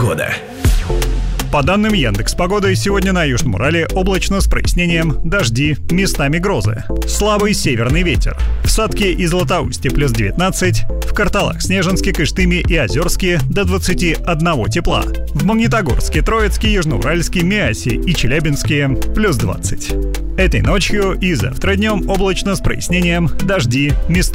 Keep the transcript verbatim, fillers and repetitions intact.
погода. По данным Яндекс.Погоды, сегодня на Южном Урале облачно с прояснением, дожди, местами грозы. Слабый северный ветер. В Сатке и Златоусте плюс девятнадцать, в Карталах, Снежинске, Кыштыме и Озерске до двадцати одного тепла. В Магнитогорске, Троицке, Южноуральске, Миасе и Челябинске плюс двадцать. Этой ночью и завтра днем облачно с прояснением, дожди, местами